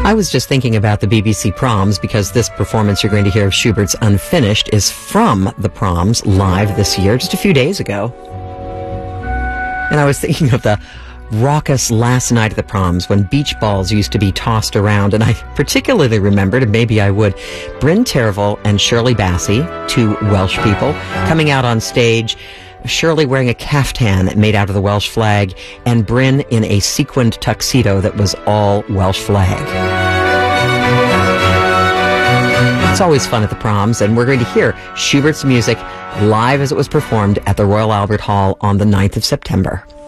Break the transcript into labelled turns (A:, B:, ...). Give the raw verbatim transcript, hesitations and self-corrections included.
A: I was just thinking about the B B C Proms because this performance you're going to hear of Schubert's Unfinished is from the Proms live this year, just a few days ago. And I was thinking of the raucous last night at the Proms when beach balls used to be tossed around, and I particularly remembered, and maybe I would, Bryn Terfel and Shirley Bassey, two Welsh people, coming out on stage, Shirley wearing a caftan made out of the Welsh flag, and Bryn in a sequined tuxedo that was all Welsh flag. It's always fun at the Proms, and we're going to hear Schubert's music live as it was performed at the Royal Albert Hall on the ninth of September.